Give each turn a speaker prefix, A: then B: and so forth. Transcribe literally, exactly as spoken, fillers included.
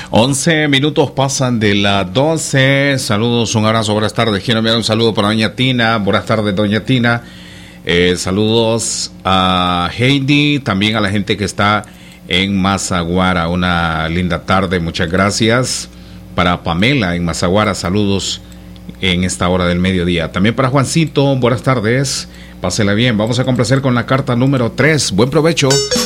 A: once minutos pasan de las doce. Saludos, un abrazo, buenas tardes. Quiero enviar un saludo para doña Tina. Buenas tardes, doña Tina. Eh, saludos a Heidi, también a la gente que está en Mazaguara. Una linda tarde, muchas gracias. Para Pamela en Mazaguara, saludos en esta hora del mediodía. También para Juancito, buenas tardes. Pásela bien. Vamos a complacer con la carta número tres. Buen provecho.